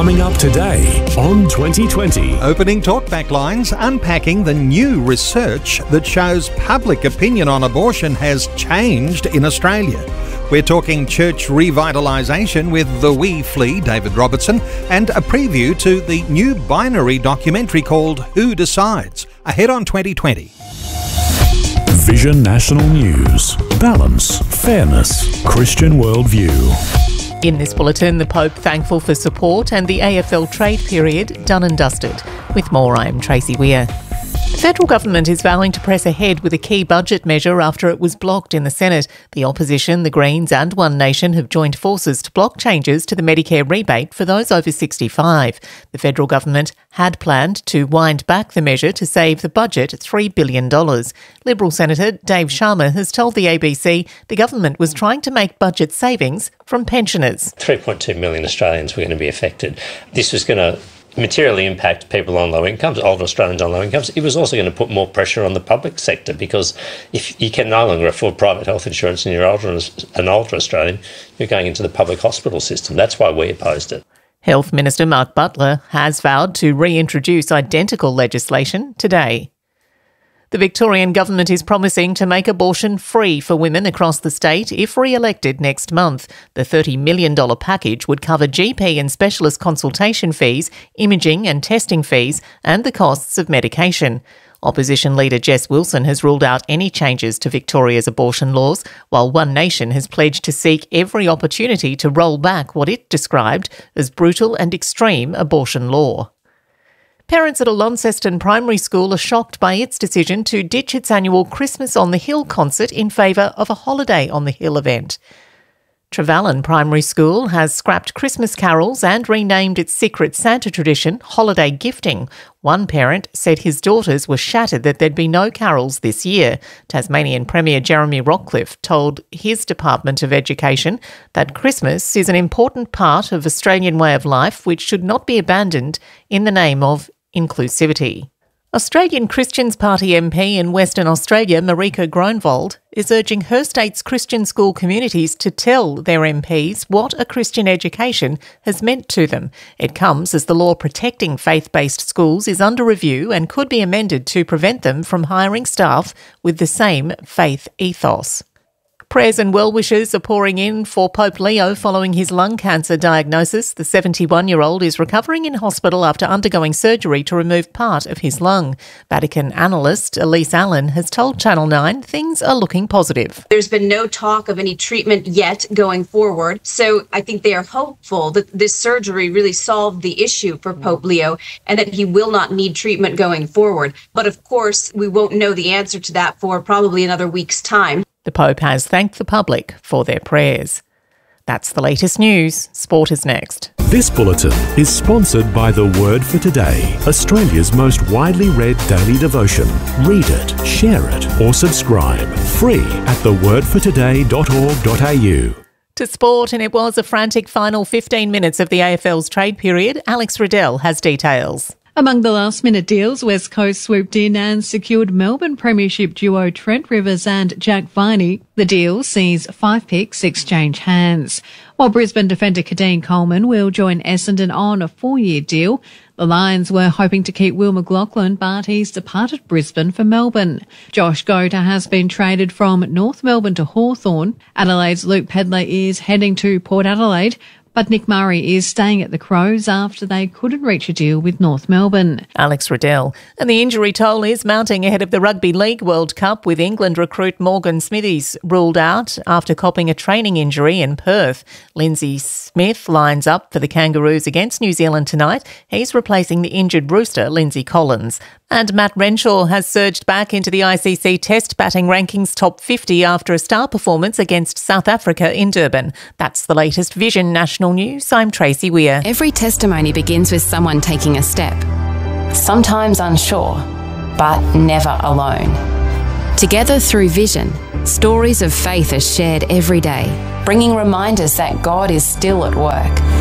Coming up today on 2020. Opening talkback lines, unpacking the new research that shows public opinion on abortion has changed in Australia. We're talking church revitalisation with the wee flea, David Robertson, and a preview to the new binary documentary called Who Decides? Ahead on 2020. Vision National News. Balance, fairness, Christian worldview. In this bulletin, the Pope thankful for support and the AFL trade period done and dusted. With more, I'm Tracy Weir. The federal government is vowing to press ahead with a key budget measure after it was blocked in the Senate. The opposition, the Greens and One Nation have joined forces to block changes to the Medicare rebate for those over 65. The federal government had planned to wind back the measure to save the budget $3 billion. Liberal Senator Dave Sharma has told the ABC the government was trying to make budget savings from pensioners. 3.2 million Australians were going to be affected. This was going to materially impact people on low incomes, older Australians on low incomes. It was also going to put more pressure on the public sector because if you can no longer afford private health insurance and you're an older Australian, you're going into the public hospital system. That's why we opposed it. Health Minister Mark Butler has vowed to reintroduce identical legislation today. The Victorian government is promising to make abortion free for women across the state if re-elected next month. The $30 million package would cover GP and specialist consultation fees, imaging and testing fees, and the costs of medication. Opposition leader Jess Wilson has ruled out any changes to Victoria's abortion laws, while One Nation has pledged to seek every opportunity to roll back what it described as brutal and extreme abortion law. Parents at a Launceston primary school are shocked by its decision to ditch its annual Christmas on the Hill concert in favour of a Holiday on the Hill event. Trevallyn Primary School has scrapped Christmas carols and renamed its Secret Santa tradition Holiday Gifting. One parent said his daughters were shattered that there'd be no carols this year. Tasmanian Premier Jeremy Rockcliffe told his Department of Education that Christmas is an important part of Australian way of life which should not be abandoned in the name of inclusivity. Australian Christians Party MP in Western Australia, Marika Groenewald, is urging her state's Christian school communities to tell their MPs what a Christian education has meant to them. It comes as the law protecting faith-based schools is under review and could be amended to prevent them from hiring staff with the same faith ethos. Prayers and well wishes are pouring in for Pope Leo following his lung cancer diagnosis. The 71-year-old is recovering in hospital after undergoing surgery to remove part of his lung. Vatican analyst Elise Allen has told Channel 9 things are looking positive. There's been no talk of any treatment yet going forward, so I think they are hopeful that this surgery really solved the issue for Pope Leo and that he will not need treatment going forward. But of course, we won't know the answer to that for probably another week's time. The Pope has thanked the public for their prayers. That's the latest news. Sport is next. This bulletin is sponsored by The Word for Today, Australia's most widely read daily devotion. Read it, share it, or subscribe. Free at thewordfortoday.org.au. To sport, and it was a frantic final 15 minutes of the AFL's trade period. Alex Riddell has details. Among the last-minute deals, West Coast swooped in and secured Melbourne Premiership duo Trent Rivers and Jack Viney. The deal sees 5 picks exchange hands. While Brisbane defender Kadeen Coleman will join Essendon on a 4-year deal, the Lions were hoping to keep Will McLaughlin, but he's departed Brisbane for Melbourne. Josh Gota has been traded from North Melbourne to Hawthorn. Adelaide's Luke Pedler is heading to Port Adelaide, but Nick Murray is staying at the Crows after they couldn't reach a deal with North Melbourne. Alex Riddell. And the injury toll is mounting ahead of the Rugby League World Cup, with England recruit Morgan Smithies ruled out after copping a training injury in Perth. Lindsay Smith lines up for the Kangaroos against New Zealand tonight. He's replacing the injured rooster, Lindsay Collins. And Matt Renshaw has surged back into the ICC Test batting rankings top 50 after a star performance against South Africa in Durban. That's the latest Vision National News. I'm Tracy Weir. Every testimony begins with someone taking a step. Sometimes unsure, but never alone. Together through Vision, stories of faith are shared every day, bringing reminders that God is still at work.